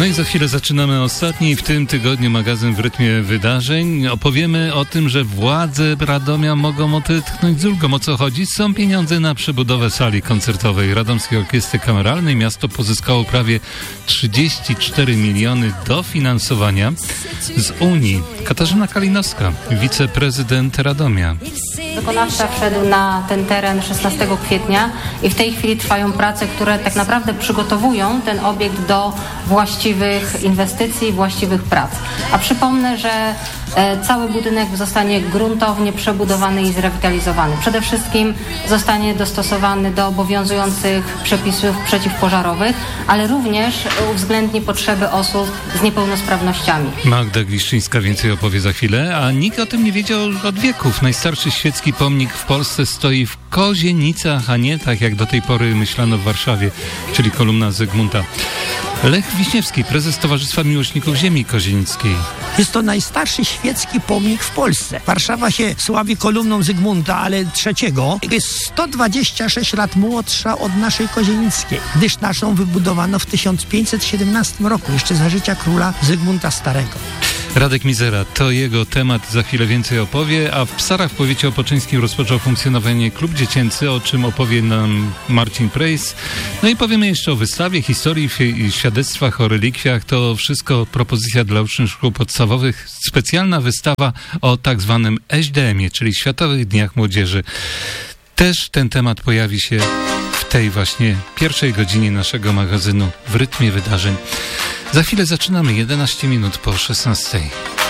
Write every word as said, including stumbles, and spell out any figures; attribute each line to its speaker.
Speaker 1: No i za chwilę zaczynamy ostatni w tym tygodniu magazyn w rytmie wydarzeń. Opowiemy o tym, że władze Radomia mogą odetchnąć z ulgą. O co chodzi? Są pieniądze na przebudowę sali koncertowej Radomskiej Orkiestry Kameralnej. Miasto pozyskało prawie trzydzieści cztery miliony dofinansowania z Unii. Katarzyna Kalinowska, wiceprezydent Radomia.
Speaker 2: Wykonawca wszedł na ten teren szesnastego kwietnia i w tej chwili trwają prace, które tak naprawdę przygotowują ten obiekt do właściwych inwestycji, właściwych prac. A przypomnę, że e, cały budynek zostanie gruntownie przebudowany i zrewitalizowany. Przede wszystkim zostanie dostosowany do obowiązujących przepisów przeciwpożarowych, ale również uwzględni potrzeby osób z niepełnosprawnościami.
Speaker 1: Magda Gliszczyńska więcej opowie za chwilę, a nikt o tym nie wiedział od wieków. Najstarszy świecki pomnik w Polsce stoi w Kozienicach, a nie tak jak do tej pory myślano w Warszawie, czyli kolumna Zygmunta. Lech Wiśniewski, prezes Towarzystwa Miłośników Ziemi Kozienickiej.
Speaker 3: Jest to najstarszy świecki pomnik w Polsce. Warszawa się sławi kolumną Zygmunta, ale trzeciego. Jest sto dwadzieścia sześć lat młodsza od naszej Kozienickiej, gdyż naszą wybudowano w tysiąc pięćset siedemnastym roku, jeszcze za życia króla Zygmunta Starego.
Speaker 1: Radek Mizera, to jego temat, za chwilę więcej opowie, a w Psarach w powiecie opoczyńskim rozpoczął funkcjonowanie klub dziecięcy, o czym opowie nam Marcin Prejs. No i powiemy jeszcze o wystawie, historii i świadectwach o relikwiach. To wszystko propozycja dla uczniów szkół podstawowych. Specjalna wystawa o tak zwanym S D M-ie, czyli Światowych Dniach Młodzieży. Też ten temat pojawi się w tej właśnie pierwszej godzinie naszego magazynu w rytmie wydarzeń. Za chwilę zaczynamy, jedenaście minut po szesnastej.